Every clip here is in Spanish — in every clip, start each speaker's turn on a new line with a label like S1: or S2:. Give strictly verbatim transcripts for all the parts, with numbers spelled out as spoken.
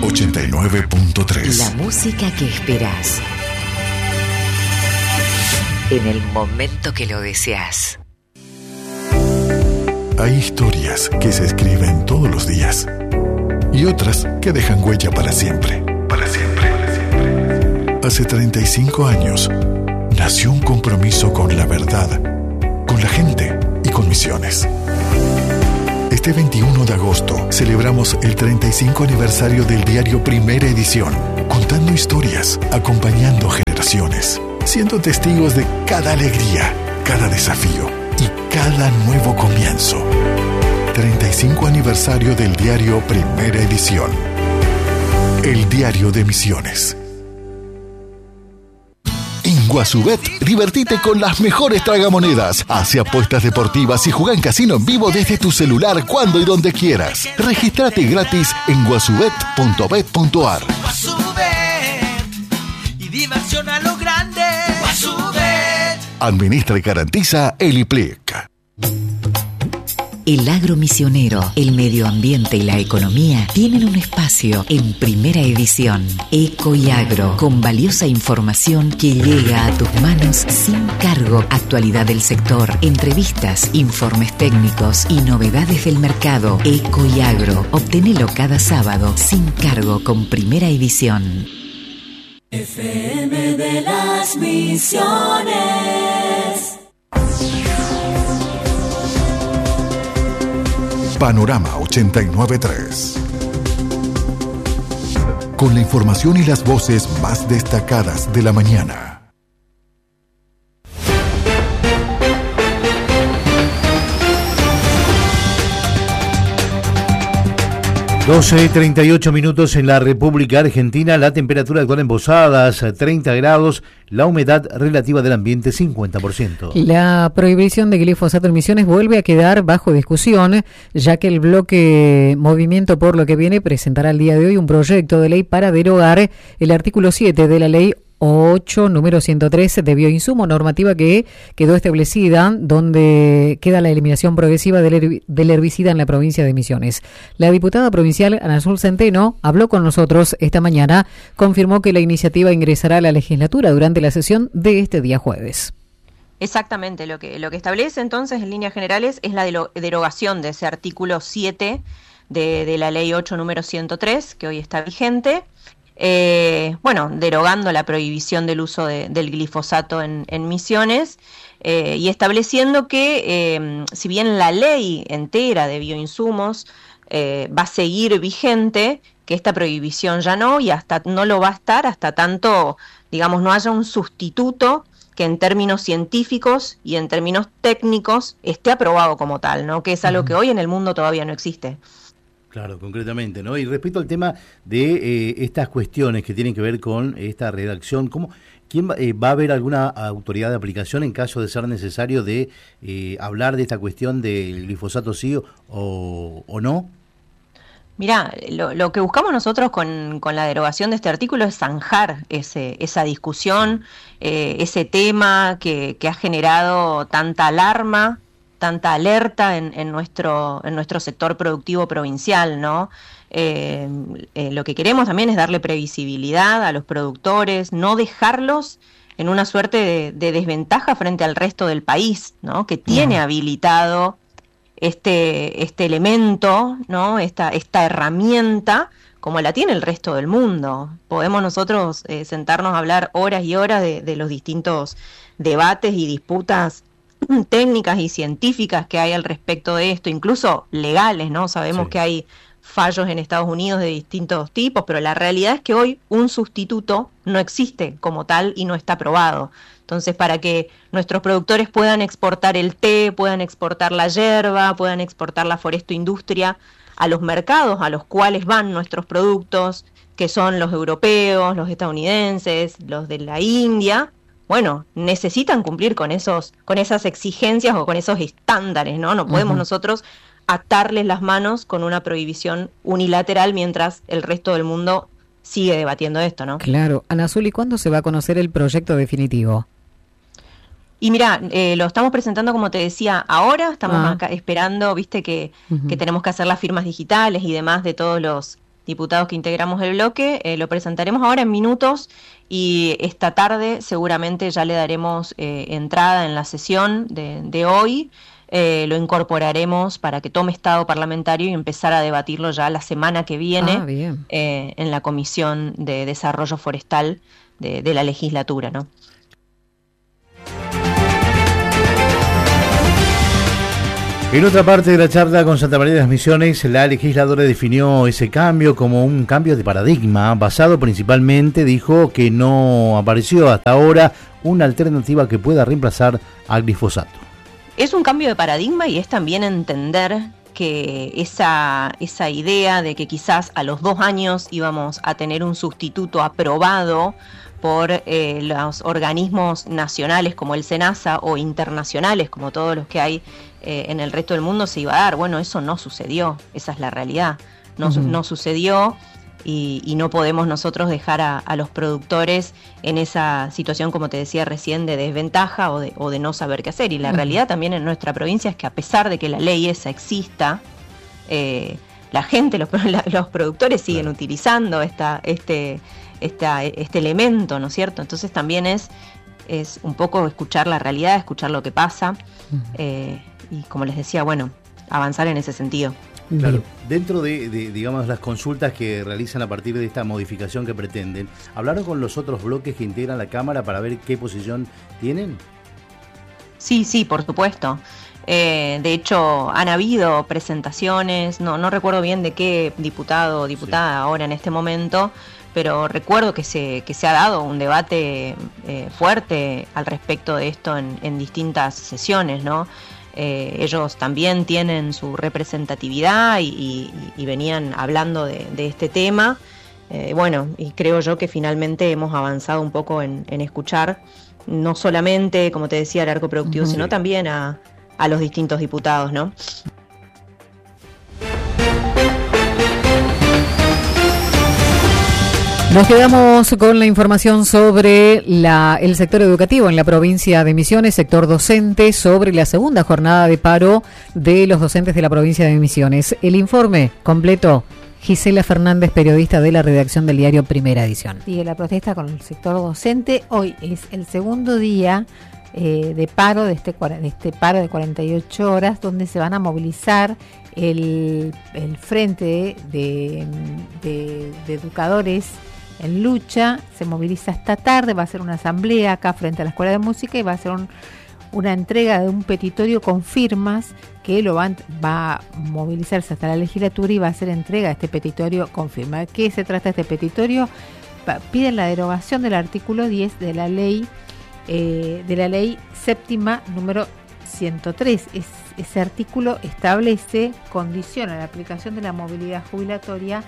S1: ochenta y nueve punto tres.
S2: La música que esperás en el momento que lo deseas.
S1: Hay historias que se escriben todos los días y otras que dejan huella para siempre. Para siempre. Para siempre. Hace treinta y cinco años nació un compromiso con la verdad, con la gente y con Misiones. Este veintiuno de agosto celebramos el treinta y cinco aniversario del diario Primera Edición, contando historias, acompañando generaciones, siendo testigos de cada alegría, cada desafío y cada nuevo comienzo. treinta y cinco aniversario del diario Primera Edición. El diario de Misiones. En Guasubet, divertite con las mejores tragamonedas. Hace apuestas deportivas y juega en casino en vivo desde tu celular cuando y donde quieras. Regístrate gratis en guasubet punto bet punto ar.
S3: Y diversión a lo grande. Guasubet.
S1: Administra y garantiza el I P L I C.
S2: El agro misionero, el medio ambiente y la economía tienen un espacio en Primera Edición. Eco y Agro, con valiosa información que llega a tus manos sin cargo. Actualidad del sector, entrevistas, informes técnicos y novedades del mercado. Eco y Agro, obtenelo cada sábado sin cargo con Primera Edición.
S4: F M de las Misiones.
S1: Panorama ochenta y nueve punto tres. Con la información y las voces más destacadas de la mañana.
S5: doce y treinta y ocho minutos en la República Argentina, la temperatura actual en Posadas, treinta grados, la humedad relativa del ambiente, cincuenta por ciento.
S6: La prohibición de glifosato en Misiones vuelve a quedar bajo discusión, ya que el bloque Movimiento por lo que viene presentará el día de hoy un proyecto de ley para derogar el artículo siete de la ley ocho, número ciento trece de bioinsumo, normativa que quedó establecida donde queda la eliminación progresiva del, herb- del herbicida en la provincia de Misiones. La diputada provincial Ana Azul Centeno habló con nosotros esta mañana, confirmó que la iniciativa ingresará a la legislatura durante la sesión de este día jueves.
S7: Exactamente, lo que, lo que establece entonces en líneas generales es la de derogación de ese artículo siete de, de la ley ocho, número ciento tres, que hoy está vigente. Eh, bueno, derogando la prohibición del uso de, del glifosato en, en Misiones eh, y estableciendo que eh, si bien la ley entera de bioinsumos eh, va a seguir vigente, que esta prohibición ya no, y hasta no lo va a estar hasta tanto, digamos, no haya un sustituto que en términos científicos y en términos técnicos esté aprobado como tal, ¿no? Que es algo que hoy en el mundo todavía no existe.
S5: Claro, concretamente, ¿no? Y respecto al tema de eh, estas cuestiones que tienen que ver con esta redacción, ¿cómo, quién va, eh, va a haber alguna autoridad de aplicación en caso de ser necesario de eh, hablar de esta cuestión del glifosato sí o, o no?
S7: Mirá, lo, lo que buscamos nosotros con, con la derogación de este artículo es zanjar ese, esa discusión, eh, ese tema que, que ha generado tanta alarma, tanta alerta en, en nuestro en nuestro sector productivo provincial, ¿no? Eh, eh, lo que queremos también es darle previsibilidad a los productores, no dejarlos en una suerte de, de desventaja frente al resto del país, ¿no? Que tiene habilitado este este elemento, ¿no? Esta esta herramienta como la tiene el resto del mundo. Podemos nosotros eh, sentarnos a hablar horas y horas de, de los distintos debates y disputas técnicas y científicas que hay al respecto de esto, incluso legales, ¿no? Sabemos sí. que hay fallos en Estados Unidos de distintos tipos, pero la realidad es que hoy un sustituto no existe como tal y no está aprobado. Entonces, para que nuestros productores puedan exportar el té, puedan exportar la yerba, puedan exportar la forestoindustria a los mercados a los cuales van nuestros productos, que son los europeos, los estadounidenses, los de la India, bueno, necesitan cumplir con esos, con esas exigencias o con esos estándares, ¿no? No podemos uh-huh. nosotros atarles las manos con una prohibición unilateral mientras el resto del mundo sigue debatiendo esto, ¿no?
S6: Claro. Ana Azul, ¿y cuándo se va a conocer el proyecto definitivo?
S7: Y mira, eh, lo estamos presentando, como te decía, ahora, estamos ah. acá esperando, viste que, uh-huh. que tenemos que hacer las firmas digitales y demás de todos los diputados que integramos el bloque. Eh, lo presentaremos ahora en minutos y esta tarde seguramente ya le daremos eh, entrada en la sesión de, de hoy. Eh, lo incorporaremos para que tome estado parlamentario y empezar a debatirlo ya la semana que viene
S6: ah, bien.
S7: Eh, en la Comisión de Desarrollo Forestal de, de la legislatura, ¿no?
S5: En otra parte de la charla con Santa María de las Misiones, la legisladora definió ese cambio como un cambio de paradigma, basado principalmente, dijo, que no apareció hasta ahora una alternativa que pueda reemplazar al glifosato.
S7: Es un cambio de paradigma y es también entender que esa, esa idea de que quizás a los dos años íbamos a tener un sustituto aprobado por eh, los organismos nacionales como el SENASA o internacionales como todos los que hay eh, en el resto del mundo se iba a dar. Bueno, eso no sucedió, esa es la realidad. No, uh-huh. no sucedió y, y no podemos nosotros dejar a, a los productores en esa situación, como te decía recién, de desventaja o de, o de no saber qué hacer. Y la uh-huh. realidad también en nuestra provincia es que a pesar de que la ley esa exista, eh, la gente, los, los productores siguen claro. utilizando esta, este... Esta, este elemento, ¿no es cierto? Entonces también es, es un poco escuchar la realidad, escuchar lo que pasa uh-huh. eh, y como les decía, bueno, avanzar en ese sentido.
S5: Claro, dentro de, de, digamos, las consultas que realizan a partir de esta modificación que pretenden, ¿hablaron con los otros bloques que integran la Cámara para ver qué posición tienen?
S7: Sí, sí, por supuesto. Eh, de hecho, han habido presentaciones, no, no recuerdo bien de qué diputado o diputada sí. ahora en este momento, pero recuerdo que se, que se ha dado un debate eh, fuerte al respecto de esto en, en distintas sesiones, ¿no? Eh, ellos también tienen su representatividad y, y, y venían hablando de, de este tema. Eh, bueno, y creo yo que finalmente hemos avanzado un poco en, en escuchar, no solamente, como te decía, al arco productivo, uh-huh. sino también a, a los distintos diputados, ¿no?
S6: Nos quedamos con la información sobre la, el sector educativo en la provincia de Misiones, sector docente, sobre la segunda jornada de paro de los docentes de la provincia de Misiones. El informe completo, Gisela Fernández, periodista de la redacción del diario Primera Edición.
S8: Sigue la protesta con el sector docente. Hoy es el segundo día eh, de paro, de este, de este paro de cuarenta y ocho horas, donde se van a movilizar el, el frente de, de, de educadores en lucha. Se moviliza esta tarde, va a ser una asamblea acá frente a la Escuela de Música y va a ser un, una entrega de un petitorio con firmas que lo va, va a movilizarse hasta la legislatura y va a hacer entrega de este petitorio con firmas. ¿De qué se trata este petitorio? Pa, piden la derogación del artículo diez de la ley eh, de la ley séptima número ciento tres. Es, ese artículo establece, condiciona la aplicación de la movilidad jubilatoria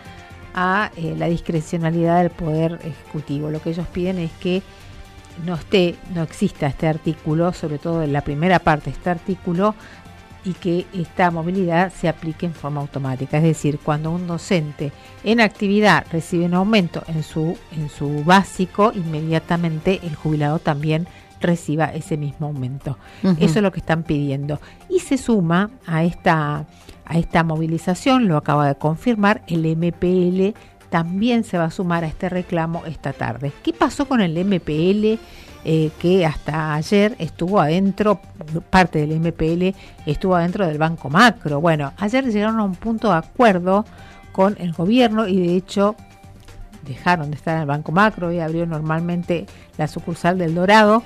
S8: a eh, la discrecionalidad del Poder Ejecutivo. Lo que ellos piden es que no esté, no exista este artículo, sobre todo en la primera parte de este artículo, y que esta movilidad se aplique en forma automática. Es decir, cuando un docente en actividad recibe un aumento en su, en su básico, inmediatamente el jubilado también reciba ese mismo aumento. Uh-huh. Eso es lo que están pidiendo. Y se suma a esta A esta movilización, lo acaba de confirmar, el M P L también se va a sumar a este reclamo esta tarde. ¿Qué pasó con el M P L? Eh, que hasta ayer estuvo adentro, parte del M P L estuvo adentro del Banco Macro. Bueno, ayer llegaron a un punto de acuerdo con el gobierno y de hecho dejaron de estar en el Banco Macro y abrió normalmente la sucursal del Dorado.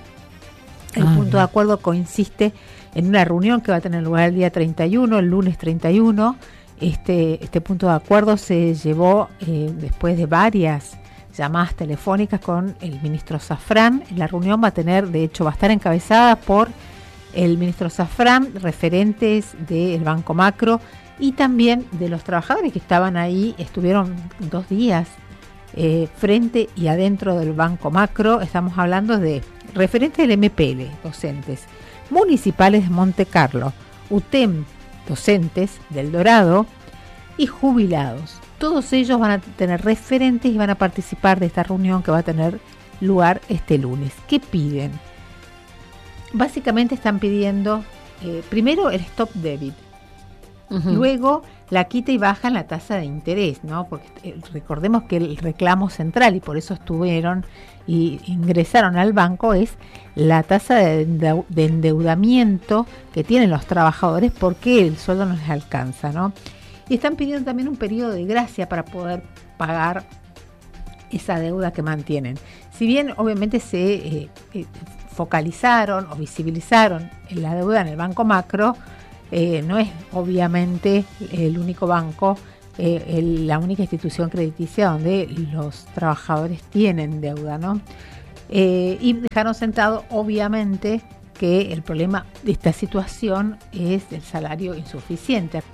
S8: El ah, punto bien. de acuerdo consiste en una reunión que va a tener lugar el día treinta y uno, el lunes treinta y uno. Este, este punto de acuerdo se llevó eh, después de varias llamadas telefónicas con el ministro Zafrán. La reunión va a tener, de hecho, va a estar encabezada por el ministro Zafrán, referentes del Banco Macro y también de los trabajadores que estaban ahí, estuvieron dos días eh, frente y adentro del Banco Macro. Estamos hablando de referentes del M P L, docentes municipales de Monte Carlo, U T E M, docentes del Dorado y jubilados. Todos ellos van a tener referentes y van a participar de esta reunión que va a tener lugar este lunes. ¿Qué piden? Básicamente están pidiendo, eh, primero, el stop debit. Uh-huh. Luego la quita y bajan la tasa de interés, ¿no? Porque eh, recordemos que el reclamo central, y por eso estuvieron y ingresaron al banco, es la tasa de, endeu- de endeudamiento que tienen los trabajadores porque el sueldo no les alcanza, ¿no? Y están pidiendo también un periodo de gracia para poder pagar esa deuda que mantienen. Si bien obviamente se eh, eh, focalizaron o visibilizaron la deuda en el Banco Macro, eh, no es obviamente el único banco, eh, el, la única institución crediticia donde los trabajadores tienen deuda, ¿no? Eh, y dejaron sentado obviamente que el problema de esta situación es el salario insuficiente.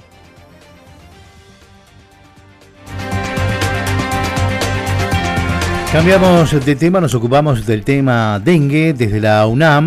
S5: Cambiamos de tema, nos ocupamos del tema dengue desde la UNAM.